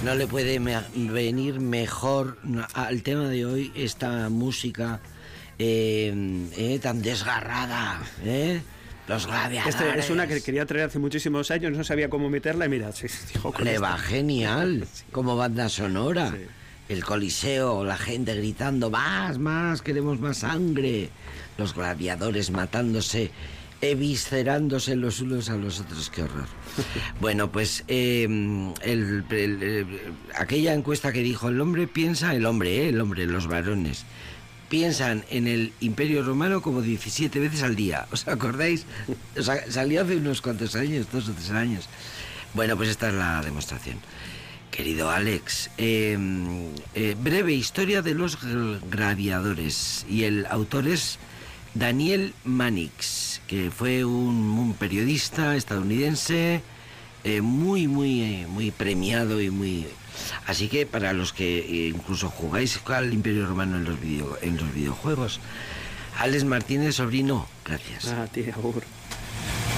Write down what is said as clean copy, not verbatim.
no le puede venir mejor al tema de hoy esta música tan desgarrada, Los gladiadores. Es una que quería traer hace muchísimos años, no sabía cómo meterla y mira, le va genial, sí. Como banda sonora. Sí. El Coliseo, la gente gritando, más, queremos más sangre. Los gladiadores matándose, eviscerándose los unos a los otros, qué horror. Bueno, pues aquella encuesta que dijo, el hombre, los varones, piensan en el Imperio Romano como 17 veces al día. ¿Os acordáis? Salió hace unos cuantos años, 2 o 3 años. Bueno, pues esta es la demostración. Querido Alex, breve historia de los gladiadores. Y el autor es Daniel Mannix, que fue un periodista estadounidense muy premiado y muy... Así que para los que incluso jugáis al Imperio Romano en los videojuegos, Alex Martínez, sobrino, gracias. Ah, tío,